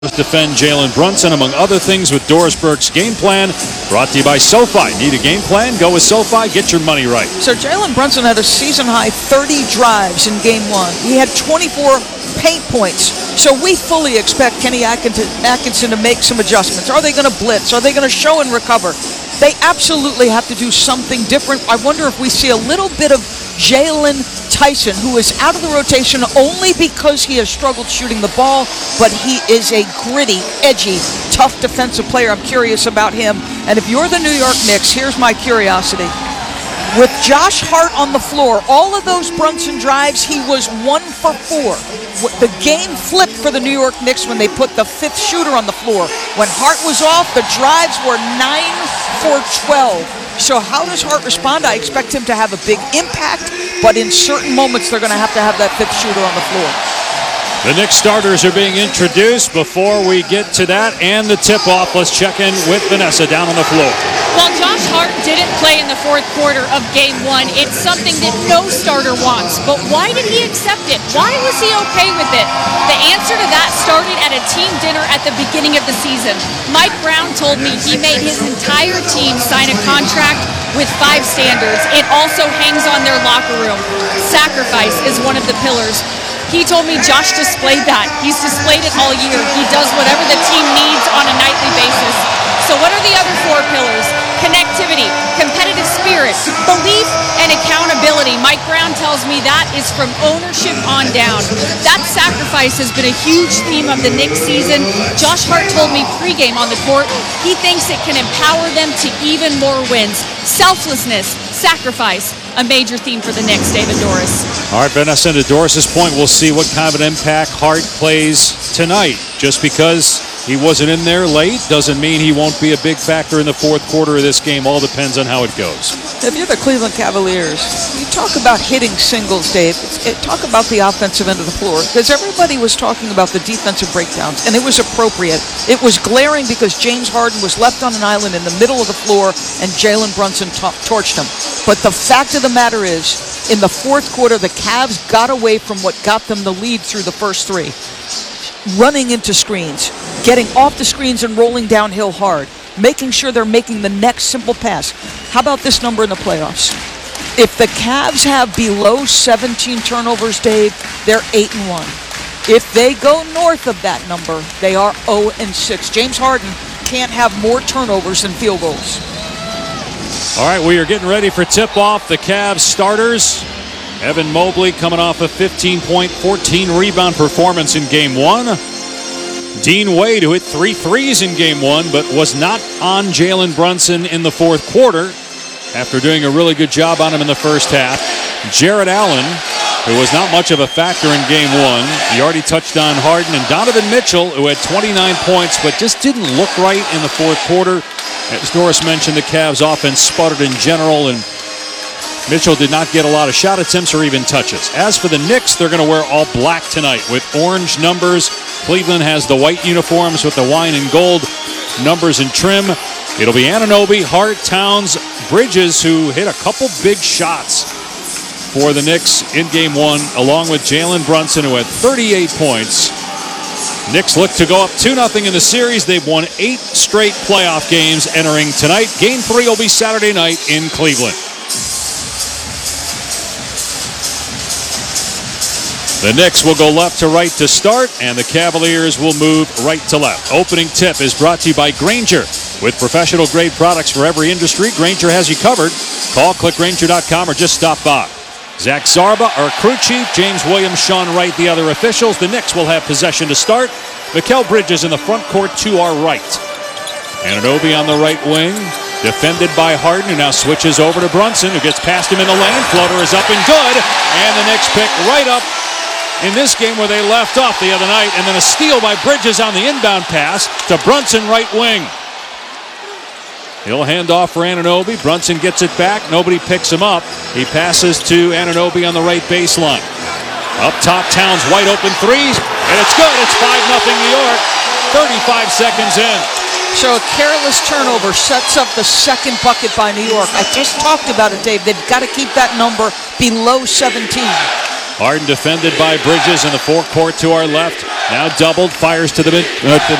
defend Jalen Brunson, among other things, with Doris Burke's game plan. Brought to you by SoFi. Need a game plan? Go with SoFi. Get your money right. So Jalen Brunson had a season-high 30 drives in Game 1. He had 24 paint points. So we fully expect Kenny Atkinson to make some adjustments. Are they going to blitz? Are they going to show and recover? They absolutely have to do something different. I wonder if we see a little bit of Jalen Tyson, who is out of the rotation only because he has struggled shooting the ball, but he is a gritty, edgy, tough defensive player. I'm curious about him. And if you're the New York Knicks, here's my curiosity. With Josh Hart on the floor, all of those Brunson drives, he was 1 for 4. The game flipped for the New York Knicks when they put the fifth shooter on the floor. When Hart was off, the drives were 9 for 12. So how does Hart respond? I expect him to have a big impact, but in certain moments they're going to have that fifth shooter on the floor. The Knicks starters are being introduced. Before we get to that and the tip-off, let's check in with Vanessa down on the floor. While Josh Hart didn't play in the fourth quarter of Game 1, it's something that no starter wants. But why did he accept it? Why was he okay with it? The answer to that started at a team dinner at the beginning of the season. Mike Brown told me he made his entire team sign a contract with 5 standards. It also hangs on their locker room. Sacrifice is one of the pillars. He told me Josh displayed that. He's displayed it all year. He does whatever the team needs on a nightly basis. So what are the other 4 pillars? Connectivity, competitive spirit, belief, and accountability. Mike Brown tells me that is from ownership on down. That sacrifice has been a huge theme of the Knicks season. Josh Hart told me pregame on the court, he thinks it can empower them to even more wins. Selflessness, sacrifice, a major theme for the Knicks, David Doris. All right, Vanessa, to Doris's point, we'll see what kind of an impact Hart plays tonight. Just because he wasn't in there late doesn't mean he won't be a big factor in the fourth quarter of this game. All depends on how it goes. If you're the Cleveland Cavaliers, you talk about hitting singles, Dave. Talk about the offensive end of the floor, because everybody was talking about the defensive breakdowns, and it was appropriate. It was glaring because James Harden was left on an island in the middle of the floor, and Jalen Brunson torched him. But the fact of the matter is, in the fourth quarter, the Cavs got away from what got them the lead through the first 3. Running into screens, getting off the screens and rolling downhill hard, making sure they're making the next simple pass. How about this number in the playoffs? If the Cavs have below 17 turnovers, Dave, they're 8-1. If they go north of that number, they are 0-6. James Harden can't have more turnovers than field goals. All right, we are getting ready for tip-off. The Cavs starters. Evan Mobley coming off a 15-point, 14-rebound performance in Game 1. Dean Wade, who hit 3 threes in Game 1, but was not on Jalen Brunson in the fourth quarter after doing a really good job on him in the first half. Jarrett Allen, who was not much of a factor in Game 1. He already touched on Harden. And Donovan Mitchell, who had 29 points, but just didn't look right in the fourth quarter. As Doris mentioned, the Cavs' offense sputtered in general, and Mitchell did not get a lot of shot attempts or even touches. As for the Knicks, they're going to wear all black tonight with orange numbers. Cleveland has the white uniforms with the wine and gold numbers and trim. It'll be Anunoby, Hart, Towns, Bridges, who hit a couple big shots for the Knicks in Game 1, along with Jalen Brunson, who had 38 points. Knicks look to go up 2-0 in the series. They've won 8 straight playoff games entering tonight. Game 3 will be Saturday night in Cleveland. The Knicks will go left to right to start, and the Cavaliers will move right to left. Opening tip is brought to you by Grainger. With professional-grade products for every industry, Grainger has you covered. Call, clickgrainger.com, or just stop by. Zach Zarba, our crew chief, James Williams, Sean Wright, the other officials. The Knicks will have possession to start. Mikal Bridges in the front court to our right. Anunoby on the right wing, defended by Harden, who now switches over to Brunson, who gets past him in the lane. Floater is up and good, and the Knicks pick right up in this game where they left off the other night, and then a steal by Bridges on the inbound pass to Brunson, right wing. He'll hand off for Anunoby. Brunson gets it back. Nobody picks him up. He passes to Anunoby on the right baseline. Up top, Towns, wide open threes, and it's good. It's 5-0 New York. 35 seconds in. So a careless turnover sets up the second bucket by New York. I just talked about it, Dave. They've got to keep that number below 17. Harden defended by Bridges in the forecourt to our left. Now doubled, fires to the